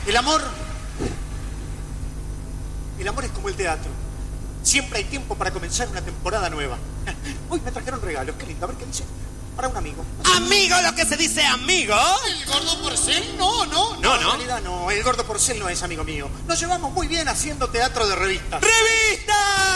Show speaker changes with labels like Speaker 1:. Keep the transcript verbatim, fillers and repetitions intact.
Speaker 1: El amor... El amor es como el teatro. Siempre hay tiempo para comenzar una temporada nueva. Hoy me trajeron regalos, qué lindo, a ver qué dice. Para un amigo.
Speaker 2: ¿Amigo lo que se dice amigo?
Speaker 1: ¿El gordo Porcel? No, no, no.
Speaker 2: No,
Speaker 1: En
Speaker 2: no.
Speaker 1: realidad no, el gordo Porcel no es amigo mío. Nos llevamos muy bien haciendo teatro de revistas.
Speaker 2: ¡Revista!